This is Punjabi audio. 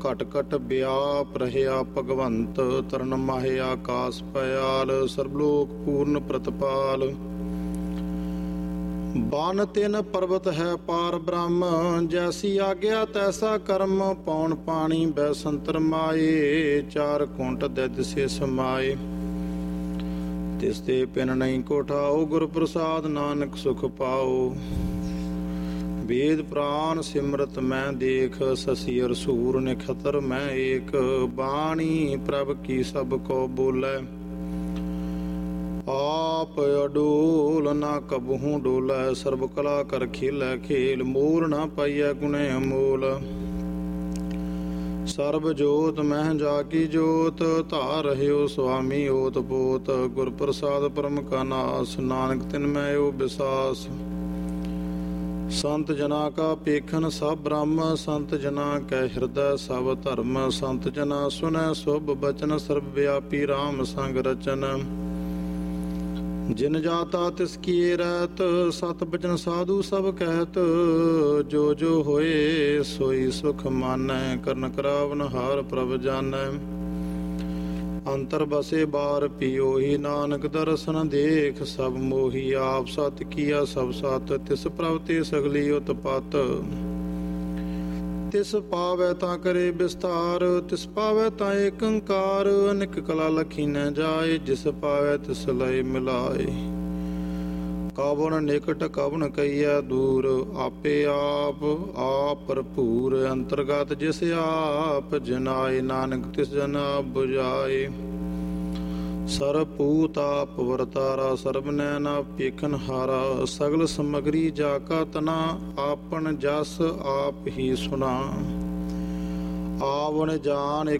ਘਟ ਘਟ ਵਿਆਪ ਰਹਿਆ ਭਗਵੰਤ, ਤਰਨ ਮਾਹੇ ਆਕਾਸ ਪਿਆਲ, ਸਰਬਲੋਕ ਪੂਰਨ ਪ੍ਰਤਪਾਲ। ਬਨ ਤਿਨ ਪਰਬਤ ਹੈ ਪਾਰ ਬ੍ਰਹਮ, ਜੈਸੀ ਆਗਿਆ ਤੈਸਾ ਕਰਮ। ਪੌਣ ਪਾਣੀ ਬੈਸੰਤਰ ਮਾਏ, ਚਾਰ ਕੁੰਟ ਦਿਸੇ ਸਮਾਏ। ਤਿਸ ਤੇ ਪਿਨ ਨਹੀਂ ਕੋਠਾਓ, ਗੁਰ ਪ੍ਰਸਾਦ ਨਾਨਕ ਸੁਖ ਪਾਓ। ਵੇਦ ਪ੍ਰਾਨ ਸਿਮਰਤ ਮੈਂ ਦੇਖ, ਸਸੀ ਅਰ ਸੂਰ ਨਿਖਤਰ ਮੈਂ ਏਕ। ਬਾਣੀ ਪ੍ਰਭ ਕੀ ਸਭ ਕੋ ਬੋਲੇ, ਆਪ ਅਡੋਲ ਨਾ ਕਬਹੂ ਡੋਲੇ। ਸਰਬ ਕਲਾ ਕਰ ਖੇਲੇ ਖੇਲ, ਮੋਲ ਨਾ ਪਾਈਐ ਗੁਣੇ ਅਮੋਲ। ਸਰਬ ਜੋਤ ਮਹਿ ਜਾ ਕੀ ਜੋਤ, ਧਾਰ ਰਹਿਓ ਸੁਆਮੀ ਓਤ ਪੋਤ। ਗੁਰ ਪ੍ਰਸਾਦ ਪਰਮ ਕਾ ਨਾਸ, ਨਾਨਕ ਤਿਨ ਮੈਂ ਓ ਵਿਸਾਸ। ਸੰਤ ਜਨਾ ਕਾ ਪੇਖਨ ਸਭ ਬ੍ਰਹਮ, ਸੰਤ ਜਨਾ ਕੈ ਹਿਰਦੈ ਸਭ ਧਰਮ। ਸੰਤ ਜਨਾ ਸੁਨੈ ਸੁਭ ਬਚਨ, ਸਰਬ ਵਿਆਪੀ ਰਾਮ ਸੰਗ ਰਚਨ। ਜਿਨ ਜਾਤਾ ਤਿਸ ਕੀਏ ਰਹਿਤ, ਸਤ ਬਚਨ ਸਾਧੂ ਸਭ ਕਹਿਤ। ਜੋ ਜੋ ਹੋਏ ਸੋਈ ਸੁਖ ਮਾਨੈ, ਕਰਨ ਕਰਾਵਨ ਹਾਰ ਪ੍ਰਭ ਜਾਨੈ। ਅੰਤਰ ਬਸੇ ਬਾਰ ਪਿਓਹੀ, ਨਾਨਕ ਦਰਸ਼ਨ ਦੇਖ ਸਭ ਮੋਹੀ। ਆਪ ਸਤ ਕੀਆ ਸਭ ਸਤ, ਤਿਸ ਪ੍ਰਭ ਤੇ ਸਗਲੀ ਉਤਪਤ। ਤਿਸ ਪਾਵੈ ਤਾਂ ਕਰੇ ਵਿਸਤਾਰ, ਤਿਸ ਪਾਵੈ ਤਾਂ ਏਕ ਓੰਕਾਰ। ਅਨੇਕ ਕਲਾ ਲਖੀ ਨ ਜਾਏ, ਜਿਸ ਪਾਵੈ ਤਿਸ ਲਏ ਮਿਲਾਏ। ਕਵਨ ਨਿਕਟ ਕਵਨ ਕਈਐ ਦੂਰ, ਆਪੇ ਆਪ ਆਪ ਭਰਪੂਰ। ਅੰਤਰਗਤ ਜਿਸ ਆਪ ਜਨਾਏ, ਨਾਨਕ ਤਿਸ ਜਨ ਆਪ ਬੁਝਾਏ। ਸਰਬ ਭੂਤ ਆਪ ਵਰਤਾਰਾ, ਸਰਬ ਨੈਣ ਆਪ ਪੇਖਨ ਹਾਰਾ। ਸਗਲ ਸਮਗਰੀ ਜਾ ਕਾ ਤਨਾ, ਆਪਨ ਜਸ ਆਪ ਹੀ ਸੁਣਾ। ਆਵਣ ਜਾਨ